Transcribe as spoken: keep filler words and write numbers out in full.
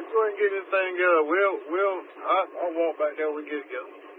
go ahead and get this thing together. We'll, we'll, I, I'll walk back there when we get it together.